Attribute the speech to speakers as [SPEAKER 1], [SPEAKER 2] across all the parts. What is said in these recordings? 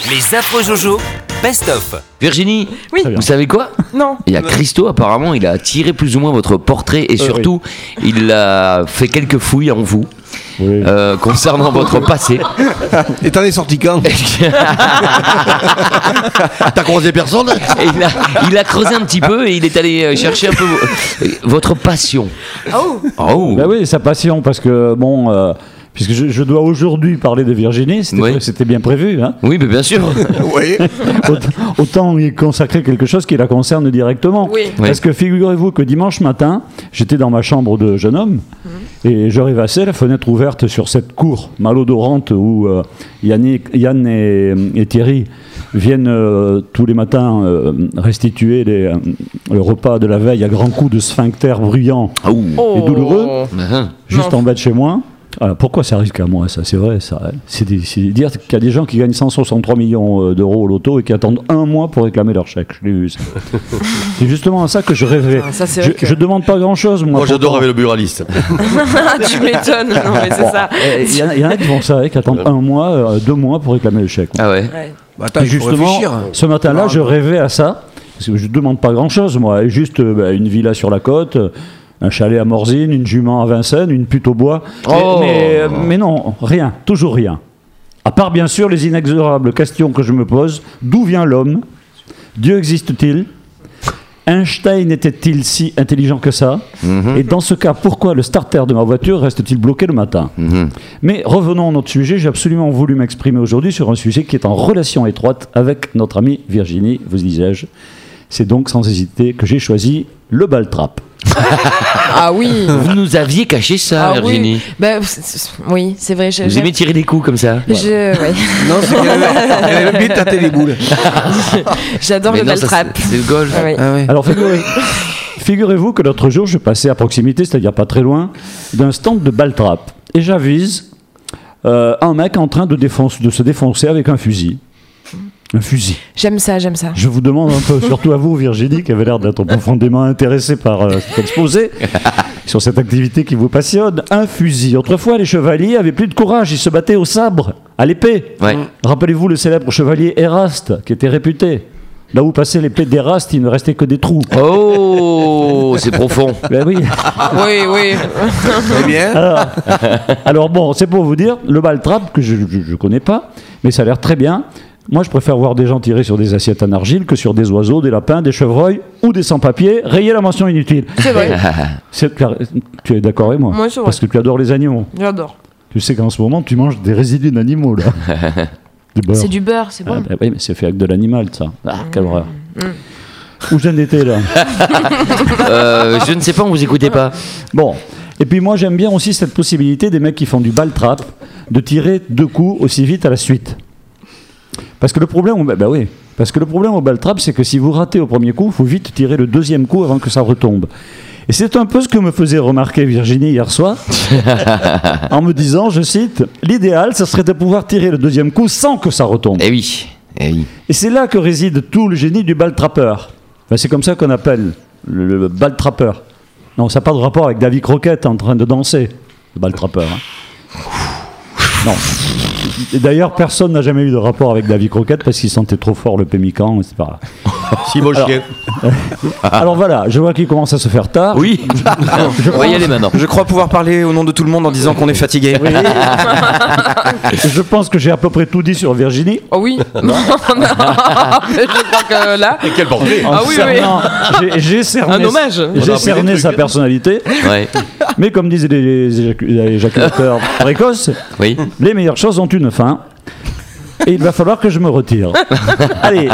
[SPEAKER 1] Les affreux Jojo, best-of.
[SPEAKER 2] Virginie,
[SPEAKER 3] Oui.
[SPEAKER 2] vous savez quoi?
[SPEAKER 3] Non.
[SPEAKER 2] Il y a Christo, apparemment, il a tiré plus ou moins votre portrait et surtout, il a fait quelques fouilles en vous.
[SPEAKER 4] Oui.
[SPEAKER 2] Concernant votre passé.
[SPEAKER 5] Et t'en es sorti quand? T'as croisé personne?
[SPEAKER 2] Et il a creusé un petit peu et il est allé chercher un peu votre passion. Oh.
[SPEAKER 4] Ben oui, sa passion, parce que bon, puisque je dois aujourd'hui parler de Virginie, c'était bien prévu, hein.
[SPEAKER 2] Oui, mais bien sûr.
[SPEAKER 5] Oui.
[SPEAKER 4] Autant y consacrer quelque chose qui la concerne directement.
[SPEAKER 3] Oui.
[SPEAKER 4] Parce que figurez-vous que dimanche matin, j'étais dans ma chambre de jeune homme et je rêvassais, la fenêtre ouverte sur cette cour malodorante où Yann et Thierry viennent tous les matins restituer le repas de la veille à grands coups de sphincter bruyant et douloureux, juste en bas de chez moi. Alors, pourquoi ça arrive qu'à moi, ça? C'est vrai, ça. C'est dire qu'il y a des gens qui gagnent 163 millions d'euros au loto et qui attendent un mois pour réclamer leur chèque. Je l'ai vu, ça. C'est justement à ça que je rêvais.
[SPEAKER 3] Ça, c'est vrai que...
[SPEAKER 4] Je demande pas grand-chose, moi.
[SPEAKER 5] Moi, j'adore avec le buraliste.
[SPEAKER 3] Tu m'étonnes. Non, mais c'est ça.
[SPEAKER 4] Il y en a qui font ça, qui attendent un mois, 2 mois pour réclamer le chèque.
[SPEAKER 2] Ah ouais.
[SPEAKER 3] Ouais.
[SPEAKER 5] Bah, attends,
[SPEAKER 4] Et
[SPEAKER 5] il faut
[SPEAKER 4] justement,
[SPEAKER 5] réfléchir.
[SPEAKER 4] ce matin-là, je rêvais à ça. Parce que je demande pas grand-chose, moi. Juste une villa sur la côte. Un chalet à Morzine, une jument à Vincennes, une pute au bois. Mais non, rien, toujours rien. À part bien sûr les inexorables questions que je me pose. D'où vient l'homme? Dieu existe-t-il? Einstein était-il si intelligent que ça? Et dans ce cas, pourquoi le starter de ma voiture reste-t-il bloqué le matin? Mais revenons à notre sujet. J'ai absolument voulu m'exprimer aujourd'hui sur un sujet qui est en relation étroite avec notre amie Virginie, vous disais-je. C'est donc sans hésiter que j'ai choisi le ball-trap.
[SPEAKER 3] Ah oui.
[SPEAKER 2] Vous nous aviez caché ça, Virginie.
[SPEAKER 3] Oui. Bah, oui, c'est vrai.
[SPEAKER 2] Vous aimez tirer des coups comme ça?
[SPEAKER 3] Ouais.
[SPEAKER 5] Non, c'est qu'elle aime bien tâter les boules.
[SPEAKER 3] J'adore
[SPEAKER 2] Mais
[SPEAKER 3] le
[SPEAKER 2] non,
[SPEAKER 3] ball-trap.
[SPEAKER 2] c'est le golf.
[SPEAKER 3] Ah oui.
[SPEAKER 5] Ah ouais.
[SPEAKER 4] Alors figurez-vous que l'autre jour, je passais à proximité, c'est-à-dire pas très loin, d'un stand de ball-trap. Et j'avise un mec en train de se défoncer avec un fusil. Un fusil.
[SPEAKER 3] J'aime ça.
[SPEAKER 4] Je vous demande un peu, surtout à vous Virginie, qui avait l'air d'être profondément intéressée par cet exposé, sur cette activité qui vous passionne. Un fusil. Autrefois, les chevaliers avaient plus de courage, ils se battaient au sabre, à l'épée.
[SPEAKER 2] Ouais.
[SPEAKER 4] Rappelez-vous le célèbre chevalier Éraste, qui était réputé. Là où passait l'épée d'Éraste, il ne restait que des trous.
[SPEAKER 2] Oh, c'est profond.
[SPEAKER 4] Ben oui.
[SPEAKER 3] Oui.
[SPEAKER 5] Très bien.
[SPEAKER 4] Alors bon, c'est pour vous dire, le ball-trap, que je ne connais pas, mais ça a l'air très bien. Moi, je préfère voir des gens tirer sur des assiettes en argile que sur des oiseaux, des lapins, des chevreuils ou des sans-papiers. Rayer la mention inutile.
[SPEAKER 3] C'est vrai.
[SPEAKER 4] Tu es d'accord avec moi?
[SPEAKER 3] Moi, c'est vrai.
[SPEAKER 4] Parce que tu adores les animaux.
[SPEAKER 3] J'adore.
[SPEAKER 4] Tu sais qu'en ce moment, tu manges des résidus d'animaux, là. Du beurre.
[SPEAKER 3] C'est du beurre, c'est bon.
[SPEAKER 4] Ah, ben oui, mais c'est fait avec de l'animal, ça. Ah, quelle horreur. Où j'en étais, là?
[SPEAKER 2] Je ne sais pas, on vous écoutez pas.
[SPEAKER 4] Bon. Et puis moi, j'aime bien aussi cette possibilité des mecs qui font du ball-trap de tirer 2 coups aussi vite à la suite. Parce que le problème au ball-trap, c'est que si vous ratez au premier coup, il faut vite tirer le 2e coup avant que ça retombe. Et c'est un peu ce que me faisait remarquer Virginie hier soir, en me disant, je cite, « L'idéal, ce serait de pouvoir tirer le 2e coup sans que ça retombe. »
[SPEAKER 2] Eh oui.
[SPEAKER 4] Et c'est là que réside tout le génie du ball-trappeur. Enfin, c'est comme ça qu'on appelle le ball-trappeur. Non, ça n'a pas de rapport avec Davy Croquette en train de danser, le ball-trappeur. Hein. Non. Et d'ailleurs, personne n'a jamais eu de rapport avec Davy Croquette parce qu'il sentait trop fort le pémican, etc.
[SPEAKER 5] Si, moi, le chien.
[SPEAKER 4] Alors voilà, je vois qu'il commence à se faire tard.
[SPEAKER 2] Oui. On va y aller maintenant.
[SPEAKER 6] Je crois pouvoir parler au nom de tout le monde en disant qu'on est fatigué.
[SPEAKER 4] Oui. Je pense que j'ai à peu près tout dit sur Virginie.
[SPEAKER 3] Oh oui. Non. Je crois que là.
[SPEAKER 5] Et quel portrait.
[SPEAKER 4] En
[SPEAKER 3] Ah oui,
[SPEAKER 4] cernant- j'ai cerné,
[SPEAKER 3] Un hommage.
[SPEAKER 4] J'ai cerné sa personnalité.
[SPEAKER 2] Ouais.
[SPEAKER 4] Mais comme disent les éjaculateurs précoces,
[SPEAKER 2] Oui.
[SPEAKER 4] les meilleures choses ont une fin. Et il va falloir que je me retire. Allez.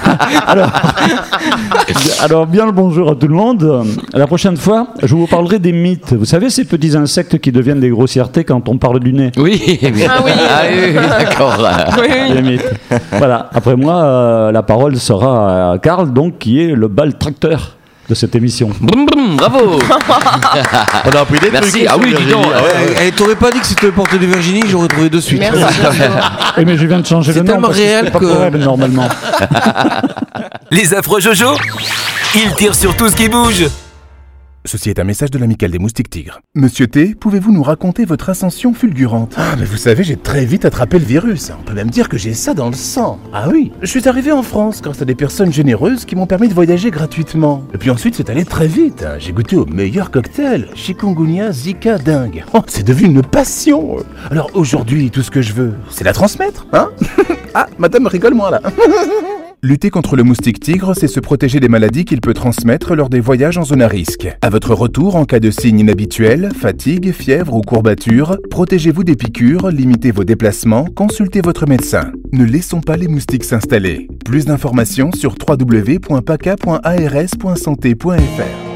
[SPEAKER 4] Alors, bien le bonjour à tout le monde. La prochaine fois, je vous parlerai des mythes. Vous savez, ces petits insectes qui deviennent des grossièretés quand on parle du nez.
[SPEAKER 2] Oui.
[SPEAKER 3] Ah oui.
[SPEAKER 2] oui, d'accord.
[SPEAKER 3] Oui.
[SPEAKER 4] Les mythes. Voilà. Après moi, la parole sera à Karl, donc, qui est le bal tracteur de cette émission.
[SPEAKER 2] Brum, brum, bravo.
[SPEAKER 5] On a appris des
[SPEAKER 2] Merci.
[SPEAKER 5] trucs.
[SPEAKER 2] Ah oui,
[SPEAKER 5] sur
[SPEAKER 2] dis donc.
[SPEAKER 5] Virginie.
[SPEAKER 6] Elle t'aurait pas dit que c'était le portrait de Virginie, j'aurais trouvé de suite.
[SPEAKER 3] Merci.
[SPEAKER 4] Oui, mais je viens de changer
[SPEAKER 6] C'est
[SPEAKER 4] le nom
[SPEAKER 6] tellement
[SPEAKER 4] parce que
[SPEAKER 6] réel
[SPEAKER 4] c'est pas
[SPEAKER 6] que-
[SPEAKER 4] pour elle, normalement.
[SPEAKER 1] Les affreux Jojo, ils tirent sur tout ce qui bouge.
[SPEAKER 7] Ceci est un message de l'amicale des moustiques tigres. Monsieur T, pouvez-vous nous raconter votre ascension fulgurante? Ah, mais vous savez, j'ai très vite attrapé le virus. On peut même dire que j'ai ça dans le sang. Ah oui, je suis arrivé en France grâce à des personnes généreuses qui m'ont permis de voyager gratuitement. Et puis ensuite, c'est allé très vite. J'ai goûté au meilleur cocktail. Chikungunya, Zika, dingue. Oh, c'est devenu une passion. Alors aujourd'hui, tout ce que je veux, c'est la transmettre, hein? Ah, madame rigole moins là. Lutter contre le moustique tigre, c'est se protéger des maladies qu'il peut transmettre lors des voyages en zone à risque. À votre retour, en cas de signes inhabituels, fatigue, fièvre ou courbature, protégez-vous des piqûres, limitez vos déplacements, consultez votre médecin. Ne laissons pas les moustiques s'installer. Plus d'informations sur www.paca.ars.santé.fr.